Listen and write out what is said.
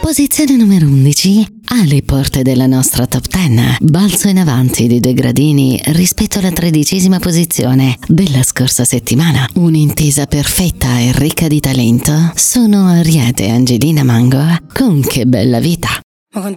Posizione numero 11. Alle porte della nostra top 10. Balzo in avanti di 2 gradini rispetto alla 13ª posizione della scorsa settimana. Un'intesa perfetta e ricca di talento sono Ariete e Angelina Mango con Che bella vita.